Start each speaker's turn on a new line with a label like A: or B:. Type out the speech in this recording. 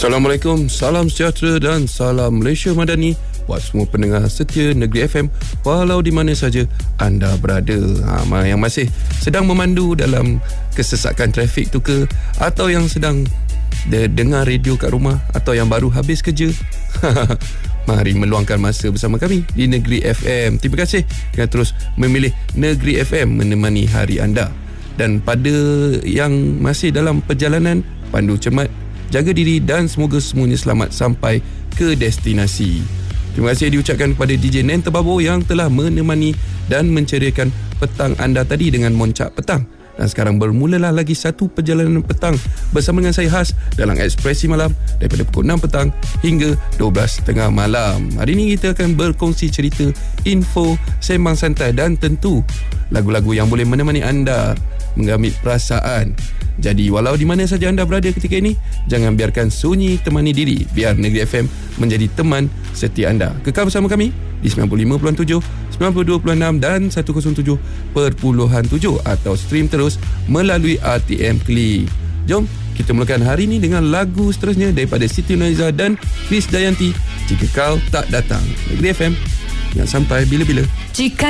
A: Assalamualaikum, salam sejahtera dan salam Malaysia Madani buat semua pendengar setia Negeri FM walau di mana saja anda berada. Yang masih sedang memandu dalam kesesakan trafik tu ke, atau yang sedang dengar radio kat rumah, atau yang baru habis kerja. Mari meluangkan masa bersama kami di Negeri FM. Terima kasih kerana terus memilih Negeri FM menemani hari anda. Dan pada yang masih dalam perjalanan, pandu cermat, jaga diri dan semoga semuanya selamat sampai ke destinasi. Terima kasih diucapkan kepada DJ Nenta Babo yang telah menemani dan menceriakan petang anda tadi dengan Moncak Petang. Dan sekarang bermulalah lagi satu perjalanan petang bersama dengan saya Has dalam Ekspresi Malam daripada pukul 6 petang hingga 12.30 malam. Hari ini kita akan berkongsi cerita, info, sembang santai dan tentu lagu-lagu yang boleh menemani anda mengambil perasaan. Jadi walau di mana saja anda berada ketika ini, jangan biarkan sunyi temani diri. Biar Negeri FM menjadi teman setia anda. Kekal bersama kami di 95.7, 92.6 dan 107.7 atau stream terus melalui RTM Klik. Jom kita mulakan hari ini dengan lagu seterusnya daripada Siti Nurhaliza dan Kris Dayanti, Jika Kau Tak Datang. Negeri FM yang sampai bila-bila.
B: Jika